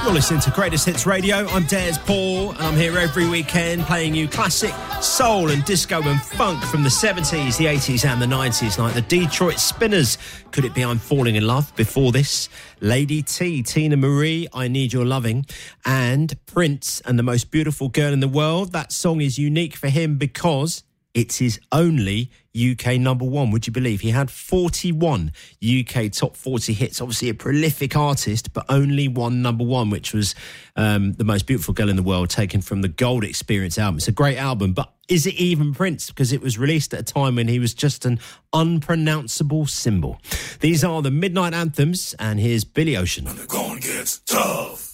You're listening to Greatest Hits Radio. I'm Des Paul, and I'm here every weekend playing you classic soul and disco and funk from the 70s, the 80s and the 90s, like the Detroit Spinners, Could It Be I'm Falling in Love? Before this, Lady T, Tina Marie, I Need Your Loving, and Prince and the Most Beautiful Girl in the World. That song is unique for him because it's his only UK number one. Would you believe? He had 41 UK top 40 hits. Obviously a prolific artist, but only one number one, which was The Most Beautiful Girl in the World, taken from the Gold Experience album. It's a great album, but is it even Prince? Because it was released at a time when he was just an unpronounceable symbol. These are the Midnight Anthems, and here's Billy Ocean. And the going gets tough.